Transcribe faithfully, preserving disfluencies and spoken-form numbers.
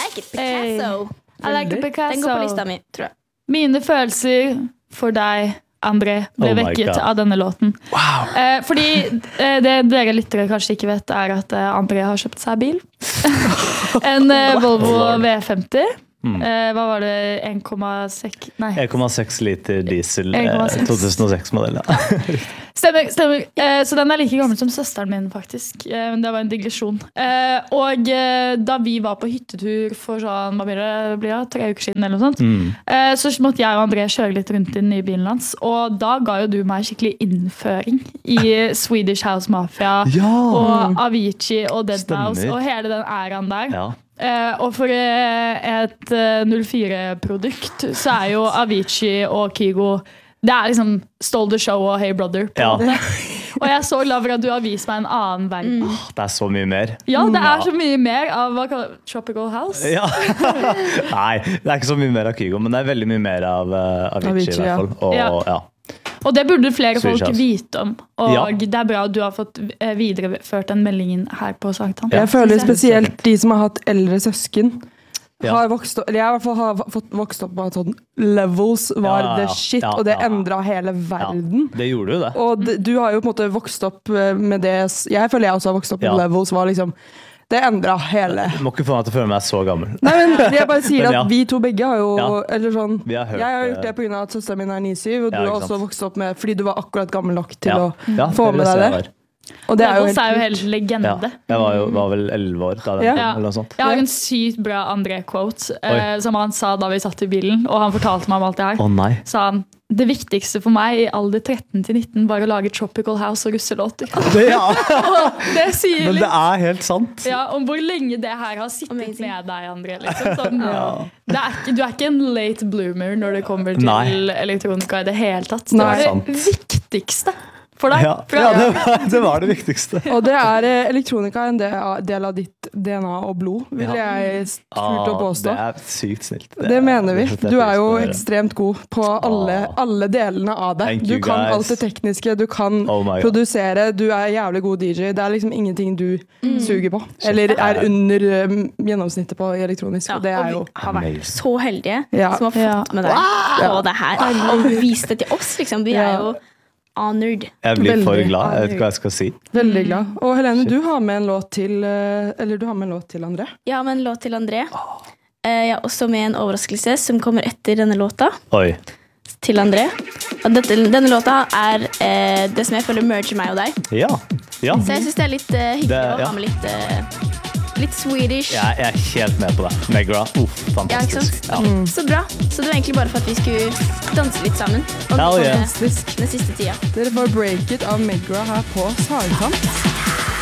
like it, Picasso. I like it, Picasso. Den går på lista mi, tror jeg. Mine følelser for deg, André, ble Oh my vekket God. av denne låten. Wow. Eh, fordi eh, det dere lyttere kanskje ikke vet, er at eh, André har kjøpt seg bil. En eh, Volvo V femti. Mm. Eh, hva var det? en komma seks Nei. en komma seks liter diesel en komma seks. to tusen og seks-modell. Ja. Stemmer, stemmer. Eh, så den er like gammel som søsteren min, faktisk. Eh, det var en digresjon. Eh, og eh, da vi var på hyttetur for sånn, hva blir det, blir det, tre uker siden, eller noe sånt, Mm. eh, så måtte jeg og André kjøre litt rundt i den nye bilen hans. Og da ga jo du meg skikkelig innføring i Swedish House Mafia og Avicii og deadmau five Stemmer. og hele den æraen der. Ja. Eh, og for eh, et eh, null fire-produkt så er jo Avicii og Kygo det er liksom Stole the Show og Hey Brother på Ja. en måte. Og jeg er så glad for at du har vist meg en annen verden. Mm. Det er så mye mer. Ja, det er Ja. så mye mer av hva kaller Tropical House. Ja. Nei, det er ikke så mye mer av Kygo, men det er veldig mye mer av uh, Avicii, Avicii, i hvert fall. Og, ja. ja. Og det burde flere Swedish folk House. vite om. Og Ja. det er bra at du har fått eh, videreført den meldingen her på Sankthans. Jeg føler spesielt de som har hatt eldre søsken Ja. har vokst opp, eller jeg i hvert fall har fått vokst opp med at sånn levels var Ja, ja, ja. the shit, Ja, og det ja. endret hele verden. Ja, det gjorde jo det. Og det, du har jo på en måte vokst opp med det, jeg føler jeg også har vokst opp med Ja. levels, var liksom, det endret hele. Du må ikke få meg til å føle meg så gammel. Nei, men jeg bare sier Men at ja. vi to begge har jo, Ja. eller sånn, Vi har hørt, jeg har gjort eh, det på grunn av at søsteren min er ni syv, og du Ja, ikke har også sant. vokst opp med, fordi du var akkurat gammel nok til Ja. å Ja, få det vil med jeg deg si det. jeg var. Og det er jo Levels er jo helt helt legende. Ja. Jeg var jo var vel elleve år da den, Ja. eller noe sånt. Jeg har en sykt bra André-quote eh, som han sa da vi satt i bilen, og han fortalte meg om alt det her. Å nei. Sa han, det viktigste for meg i alder tretten til nitten var å lage Tropical House og russelåter. Det, ja. Og det sier Men det litt er helt sant. ja, om hvor lenge det her har sittet Amazing. med deg, André. Liksom. Sånn, det er ikke, du er ikke en late bloomer når det kommer til Nei. elektronika i det hele tatt. Det Nei. er det viktigste for deg. Ja, Fra- ja det, var, det var det viktigste. Og det er eh, elektronika er en del av, del av ditt D N A og blod, vil Ja. jeg turt å Ah, påstå. det er sykt snilt. Det mener vi. det setter jeg Du er jo pris på å høre. ekstremt god på alle, Ah. alle delene av det. Thank Du you, kan guys. alt det tekniske, du kan Oh my God. produsere, du er jævlig god D J. Det er liksom ingenting du suger på. Eller Ja. er under um, gjennomsnittet på i elektronisk. Ja, Og det er jo og vi har vært Amazing. så heldige Ja. som har fått Ja. med deg på det her. Og vist det til oss, liksom. Vi er Ja. jo honored. Jeg blir for Veldig. glad. Jeg vet ikke hva jeg skal si. veldig glad. Og Helene, du har med en låt til eh, Eller du har med en låt til André. Ja, men en låt til André. Eh, Jeg har også med en overraskelse som kommer etter denne låta. Oi. Til André. Og dette, denne låta er eh, det som jeg føler merger meg og deg. Ja. ja. Så jeg syns det er litt eh, hyggelig Det- å ja. ha med litt, eh, litt Swedish. Jeg, jeg er helt med på det. Megra. Uff, Ja, ikke fantastisk. sant? Ja. Så bra. Så det var egentlig bare for at vi skulle danse litt sammen. Og Hell den yeah. siste tida. Dere får Break It av Megra her på Sankthans.